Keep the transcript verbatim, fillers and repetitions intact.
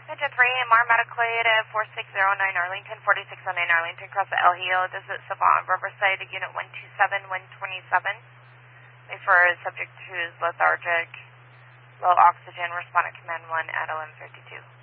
Agent three, Mar Medical Aid at four six zero nine Arlington, forty-six oh nine Arlington, across the El Hill. This is Savant Riverside, Unit one two seven, one twenty-seven. For subject to lethargic, low oxygen, respondent command one at eleven fifty-two.